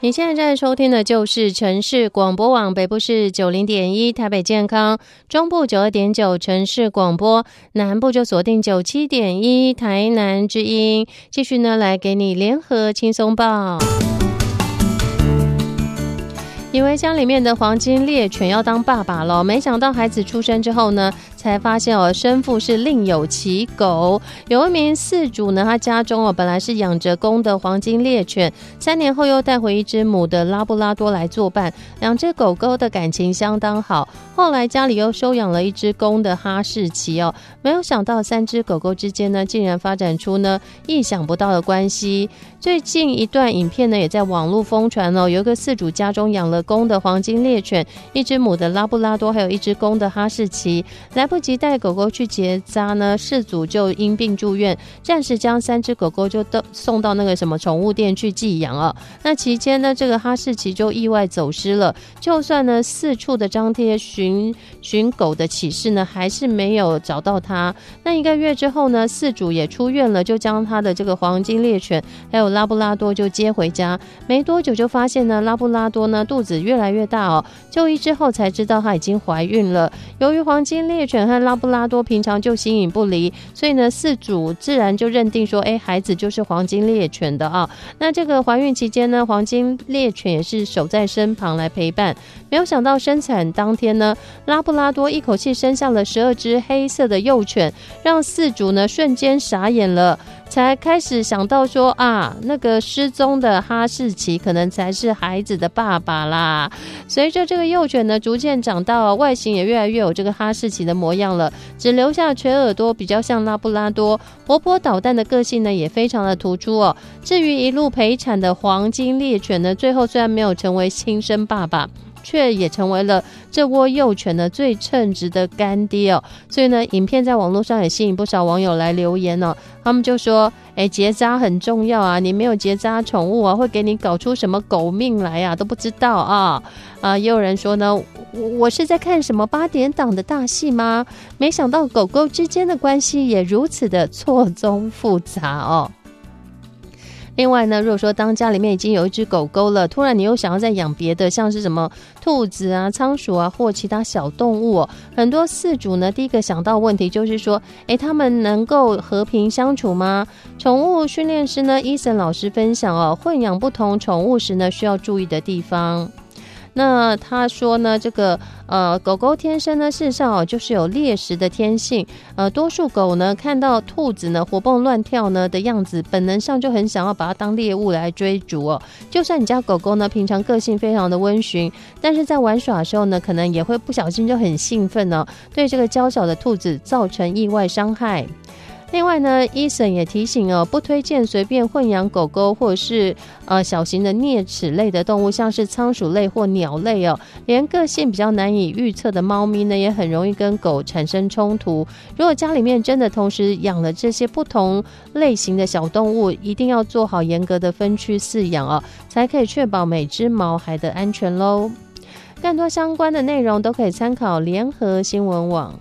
你现在在收听的就是城市广播网，北部是 90.1 台北健康，中部 92.9 城市广播，南部就锁定 97.1 台南之音。继续呢来给你联合轻松报。以为家里面的黄金猎犬要当爸爸了，没想到孩子出生之后呢，才发现生父是另有其狗。有一名饲主呢，他家中本来是养着公的黄金猎犬，3年后又带回一只母的拉布拉多来作伴，两只狗狗的感情相当好。后来家里又收养了一只公的哈士奇没有想到3只狗狗之间呢，竟然发展出呢意想不到的关系。最近一段影片呢，也在网络疯传有一个饲主家中养了公的黄金猎犬，一只母的拉布拉多，还有一只公的哈士奇。来不及带狗狗去结扎呢，饲主就因病住院，暂时将3只狗狗就都送到那个什么宠物店去寄养那期间呢，这个哈士奇就意外走失了，就算呢四处的张贴寻狗的启事呢，还是没有找到它。那1个月之后呢，饲主也出院了，就将他的这个黄金猎犬还有拉布拉多就接回家。没多久就发现呢，拉布拉多呢肚子越来越大就医之后才知道她已经怀孕了。由于黄金猎犬和拉布拉多平常就形影不离，所以呢饲主自然就认定说孩子就是黄金猎犬的那这个怀孕期间呢，黄金猎犬也是守在身旁来陪伴。没有想到生产当天呢，拉布拉多一口气生下了12只黑色的幼犬，让饲主呢瞬间傻眼了，才开始想到说那个失踪的哈士奇可能才是孩子的爸爸啦。随着这个幼犬呢逐渐长大外形也越来越有这个哈士奇的模样了，只留下垂耳朵比较像拉布拉多，活泼捣蛋的个性呢也非常的突出至于一路陪产的黄金猎犬呢，最后虽然没有成为亲生爸爸，却也成为了这窝幼犬的最称职的干爹所以呢，影片在网络上也吸引不少网友来留言他们就说结扎很重要你没有结扎宠物会给你搞出什么狗命来都不知道也有人说呢，我是在看什么8点档的大戏吗？没想到狗狗之间的关系也如此的错综复杂另外呢，如果说当家里面已经有一只狗狗了，突然你又想要再养别的，像是什么兔子仓鼠或其他小动物很多饲主呢第一个想到问题就是说他们能够和平相处吗？宠物训练师呢Eason老师分享混养不同宠物时呢需要注意的地方。那他说呢，这个狗狗天生呢事实上就是有猎食的天性，多数狗呢看到兔子呢活蹦乱跳呢的样子，本能上就很想要把它当猎物来追逐就算你家狗狗呢平常个性非常的温驯，但是在玩耍的时候呢，可能也会不小心就很兴奋对这个娇小的兔子造成意外伤害。另外呢，Eason也提醒不推荐随便混养狗狗或者是小型的啮齿类的动物，像是仓鼠类或鸟类连个性比较难以预测的猫咪呢，也很容易跟狗产生冲突。如果家里面真的同时养了这些不同类型的小动物，一定要做好严格的分区饲养才可以确保每只毛孩的安全咯。更多相关的内容都可以参考联合新闻网。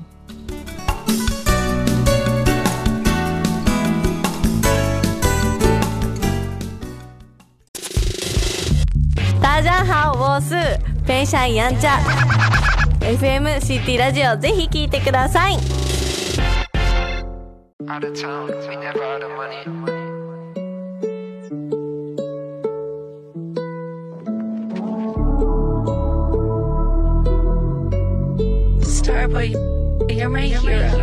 大家好，我是ペンシャンやんちゃFM シティラジオ、ぜひ聞いてください。Out of town, we never out of money. Starboy, you're my hero.